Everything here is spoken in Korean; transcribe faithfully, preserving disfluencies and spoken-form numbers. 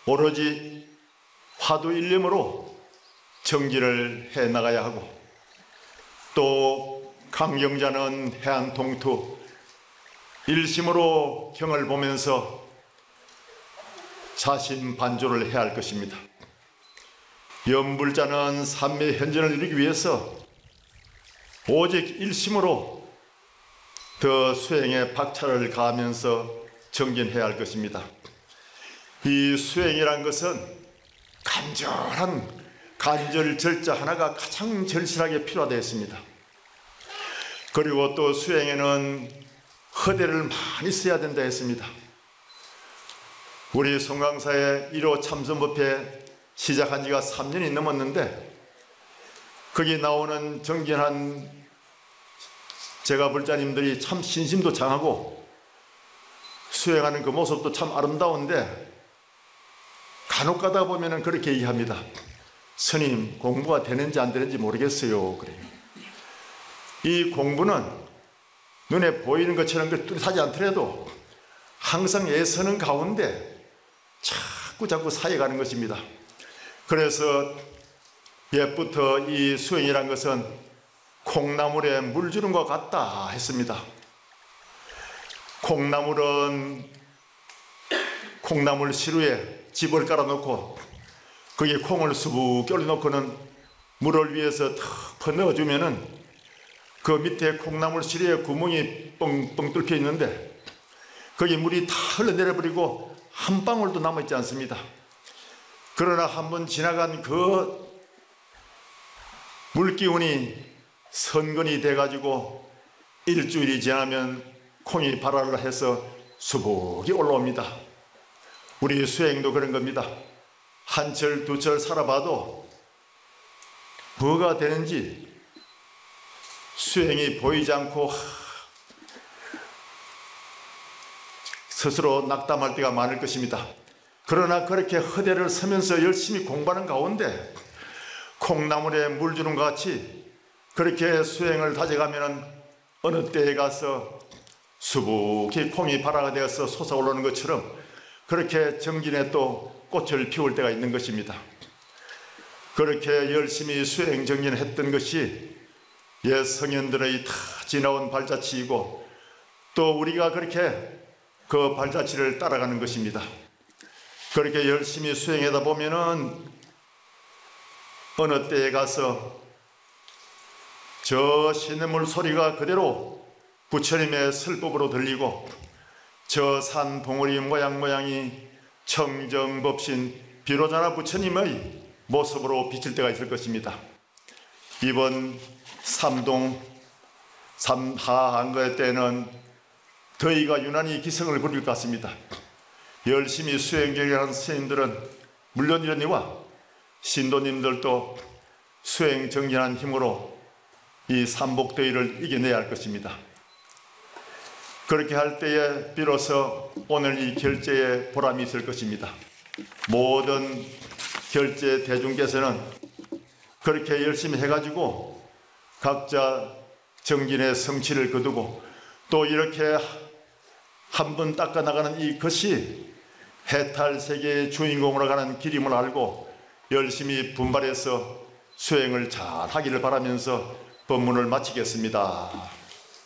오로지 화두 일념으로 정진을 해나가야 하고, 또 강경자는 해안통투 일심으로 경을 보면서 자신반조를 해야 할 것입니다. 염불자는 삼매 현전을 이루기 위해서 오직 일심으로 더 수행에 박차를 가하면서 정진해야 할 것입니다. 이 수행이란 것은 간절한 간절 절자 하나가 가장 절실하게 필요하되어 있습니다. 그리고 또 수행에는 허대를 많이 써야 된다 했습니다. 우리 송강사의 일 호 참선법회 시작한 지가 삼 년이 넘었는데, 거기 나오는 정진한 제가 불자님들이 참 신심도 장하고 수행하는 그 모습도 참 아름다운데, 간혹 가다 보면 그렇게 얘기합니다. 스님, 공부가 되는지 안 되는지 모르겠어요. 그래요. 이 공부는 눈에 보이는 것처럼 뚜렷하지 않더라도 항상 애쓰는 가운데 자꾸 자꾸 쌓여가는 것입니다. 그래서 옛부터 이 수행이란 것은 콩나물에 물 주는 것 같다 했습니다. 콩나물은 콩나물 시루에 집을 깔아놓고 거기에 콩을 수북 올려놓고는 물을 위에서 턱 넣어주면은 그 밑에 콩나물 시루에 구멍이 뻥뻥 뚫혀 있는데 거기 물이 다 흘러내려버리고 한 방울도 남아있지 않습니다. 그러나 한번 지나간 그 물기운이 선근이 돼가지고 일주일이 지나면 콩이 발화를 해서 수북이 올라옵니다. 우리 수행도 그런 겁니다. 한철 두철 살아봐도 뭐가 되는지 수행이 보이지 않고 스스로 낙담할 때가 많을 것입니다. 그러나 그렇게 허대를 서면서 열심히 공부하는 가운데 콩나물에 물 주는 것 같이 그렇게 수행을 다져가면 어느 때에 가서 수북히 콩이 발화가 되어서 솟아오르는 것처럼 그렇게 정진에 또 꽃을 피울 때가 있는 것입니다. 그렇게 열심히 수행 정진했던 것이 옛 성현들의 다 지나온 발자취이고, 또 우리가 그렇게 그 발자취를 따라가는 것입니다. 그렇게 열심히 수행하다 보면은 어느 때에 가서 저 시냇물 소리가 그대로 부처님의 설법으로 들리고, 저 산 봉우리 모양 모양이 청정법신 비로자나 부처님의 모습으로 비칠 때가 있을 것입니다. 이번 삼동 삼하한거 때는 더위가 유난히 기승을 부릴 것 같습니다. 열심히 수행정진하는 스님들은 물론이러니와 신도님들도 수행정진한 힘으로 이 삼복더위를 이겨내야 할 것입니다. 그렇게 할 때에 비로소 오늘 이 결제에 보람이 있을 것입니다. 모든 결제 대중께서는 그렇게 열심히 해가지고 각자 정진의 성취를 거두고, 또 이렇게 한 번 닦아나가는 이것이 해탈세계의 주인공으로 가는 길임을 알고 열심히 분발해서 수행을 잘 하기를 바라면서 법문을 마치겠습니다.